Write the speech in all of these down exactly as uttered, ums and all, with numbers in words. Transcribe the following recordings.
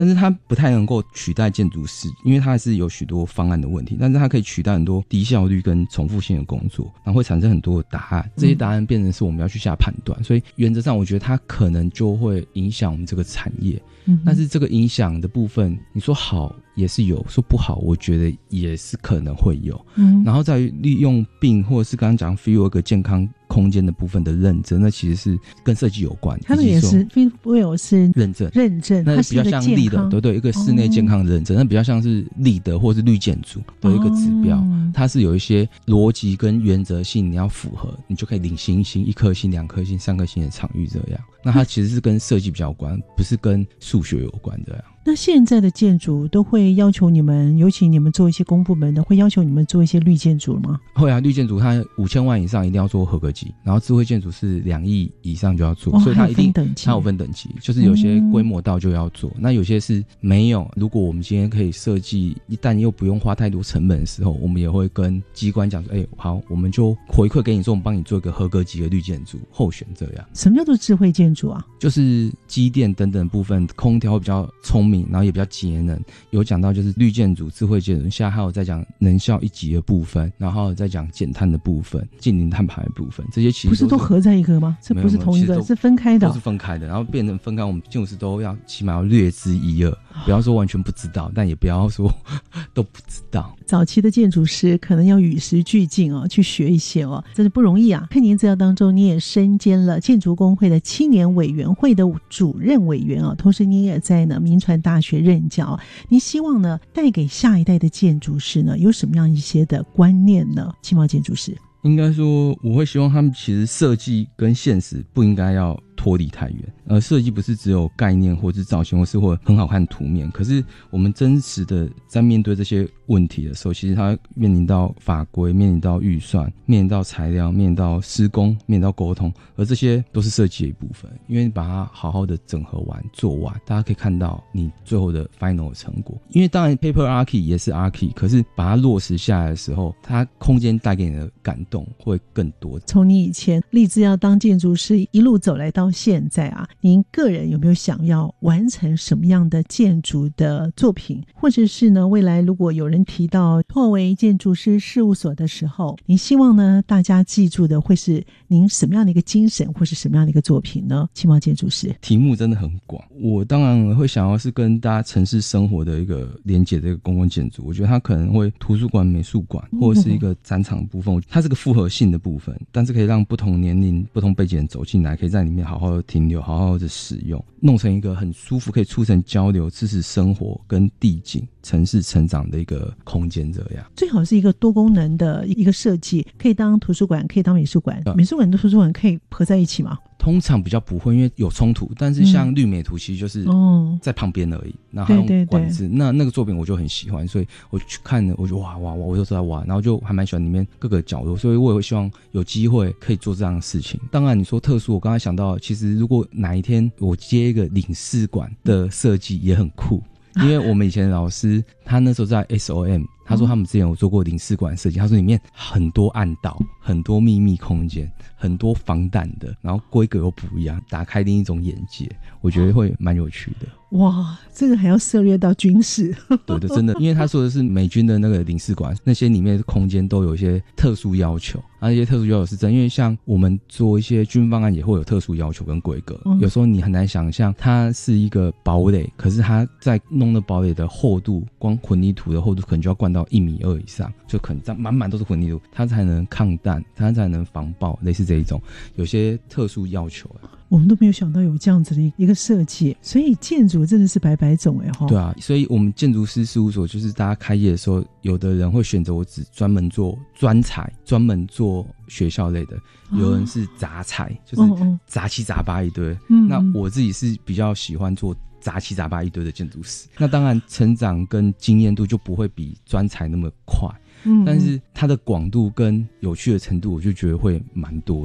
但是它不太能够取代建筑师，因为它还是有许多方案的问题，但是它可以取代很多低效率跟重复性的工作，然后会产生很多的答案，这些答案变成是我们要去下判断、嗯、所以原则上我觉得它可能就会影响我们这个产业、嗯、但是这个影响的部分你说好也是有，说不好我觉得也是可能会有、嗯、然后在于利用病或者是刚刚讲 feel 一个健康空间的部分的认证，那其实是跟设计有关， 它那也是 feel 是认证认证， 那比较像立的，对对，一个室内健康的认证、哦、那比较像是立的或是绿建筑的一个指标、哦、它是有一些逻辑跟原则性你要符合，你就可以领星星，一颗星两颗星三颗星的场域这样，那它其实是跟设计比较有关，不是跟数学有关的呀。 那现在的建筑都会要求你们，尤其你们做一些公部门的，会要求你们做一些绿建筑吗？ 会啊，绿建筑它五千万以上一定要做合格级，然后智慧建筑是两亿以上就要做、哦、所以它一定它有分等级，就是有些规模到就要做、嗯、那有些是没有。如果我们今天可以设计，一旦又不用花太多成本的时候，我们也会跟机关讲说，哎，好，我们就回馈给你说，我们帮你做一个合格级的绿建筑候选这样。 什么叫做智慧建筑啊？ 就是机电等等部分，空调会比较聪明，然后也比较节能，有讲到就是绿建筑、智慧建筑，现在还有在讲能效一级的部分，然后再讲减碳的部分、近零碳排的部分，这些其实不是都合在一个吗？这不是同一个，是分开的、哦， 都是分开的，然后变成分开。我们建筑师都要起码要略知一二，不要说完全不知道，但也不要说都不知道。 早期的建筑师可能要与时俱进哦，去学一些哦，真是不容易啊。看您资料当中，你也身兼了建筑工会的青年委员会的主任委员啊，同时你也在呢民传大学任教。您希望呢带给下一代的建筑师呢有什么样一些的观念呢？青茂建筑师应该说，我会希望他们其实设计跟现实不应该要脱离太远，而设计不是只有概念或是造型或是或很好看的图面，可是我们真实的在面对这些问题的时候，其实它面临到法规，面临到预算，面临到材料，面临到施工，面临到沟通，而这些都是设计的一部分。因为你把它好好的整合完做完，大家可以看到你最后的 final 的成果。因为当然 paper archi 也是 archi， 可是把它落实下来的时候，它空间带给你的感动会更多。 从你以前立志要当建筑师一路走来到现在啊，您个人有没有想要完成什么样的建筑的作品，或者是呢未来如果有人提到拓维建筑师事务所的时候，您希望呢大家记住的会是您什么样的一个精神或是什么样的一个作品呢？青茂建筑师题目真的很广，我当然会想要是跟大家城市生活的一个连结的一个公共建筑，我觉得它可能会图书馆、美术馆或者是一个展场部分，它是个复合性的部分，但是可以让不同年龄不同背景人走进来，可以在里面好好的停留，好好的使用，弄成一个很舒服可以促成交流、支持生活跟地景城市成长的一个空间，这样最好是一个多功能的一个设计，可以当图书馆，可以当美术馆，美术馆跟图书馆可以合在一起吗？ 通常比较不会，因为有冲突，但是像绿美图其实就是在旁边而已、嗯、然后还用管制，那那个作品我就很喜欢，所以我去看了我就哇哇哇，我就在哇，然后就还蛮喜欢里面各个角落，所以我也会希望有机会可以做这样的事情。当然你说特殊，我刚才想到其实如果哪一天我接一个领事馆的设计也很酷，因为我们以前的老师他那时候在 S O M， 他说他们之前有做过领事馆设计，他说里面很多暗道，很多秘密空间，很多防弹的，然后规格又不一样，打开另一种眼界，我觉得会蛮有趣的。 哇，这个还要涉猎到军事对的，真的，因为他说的是美军的那个领事馆，那些里面的空间都有一些特殊要求，那些特殊要求是真，因为像我们做一些军方案也会有特殊要求跟规格、嗯、有时候你很难想象它是一个堡垒，可是它在弄的堡垒的厚度，光混凝土的厚度可能就要灌到一米二以上，就可能满满都是混凝土，它才能抗弹，它才能防爆，类似这一种有些特殊要求、啊、 我们都没有想到有这样子的一个设计，所以建筑真的是百百种哎哈。 对啊，所以我们建筑师事务所就是大家开业的时候，有的人会选择我只专门做专才，专门做学校类的，有人是杂才、哦、就是杂七杂八一堆、嗯、那我自己是比较喜欢做杂七杂八一堆的建筑师，那当然成长跟经验度就不会比专才那么快，嗯，但是它的广度跟有趣的程度我就觉得会蛮多的。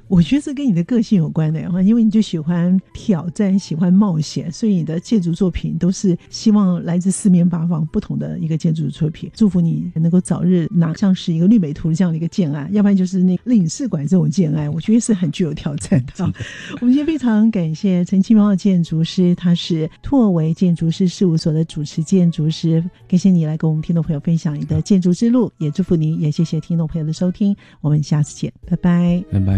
我觉得这跟你的个性有关的，因为你就喜欢挑战，喜欢冒险，所以你的建筑作品都是希望来自四面八方不同的一个建筑作品。祝福你能够早日拿像是一个绿美图这样的一个建案，要不然就是那领事馆这种建案，我觉得是很具有挑战的。我们今天非常感谢陈其茂建筑师，他是拓维建筑师事务所的主持建筑师，感谢你来跟我们听众朋友分享你的建筑之路，也祝福你，也谢谢听众朋友的收听，我们下次见，拜拜， 拜拜。